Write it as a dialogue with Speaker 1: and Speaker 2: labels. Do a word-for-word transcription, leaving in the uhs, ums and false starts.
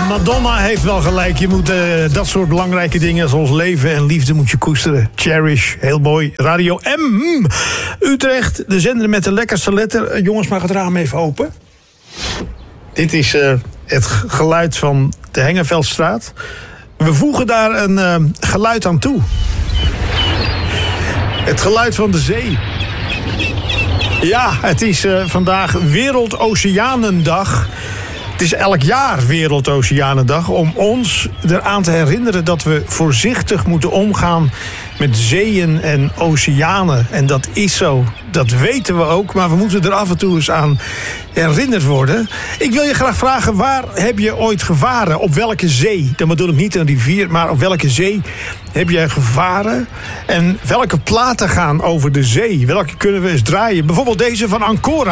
Speaker 1: Madonna heeft wel gelijk. Je moet uh, dat soort belangrijke dingen zoals leven en liefde moet je koesteren. Cherish, heel mooi. Radio M. Utrecht, de zender met de lekkerste letter. Uh, jongens, mag het raam even open? Dit is uh, het geluid van de Hengeveldstraat. We voegen daar een uh, geluid aan toe. Het geluid van de zee. Ja, het is uh, vandaag Wereldoceanendag. Het is elk jaar Wereldoceanendag om ons eraan te herinneren dat we voorzichtig moeten omgaan met zeeën en oceanen. En dat is zo. Dat weten we ook, maar we moeten er af en toe eens aan herinnerd worden. Ik wil je graag vragen, waar heb je ooit gevaren? Op welke zee? Dan bedoel ik niet een rivier, maar op welke zee heb jij gevaren? En welke platen gaan over de zee? Welke kunnen we eens draaien? Bijvoorbeeld deze van Ancora.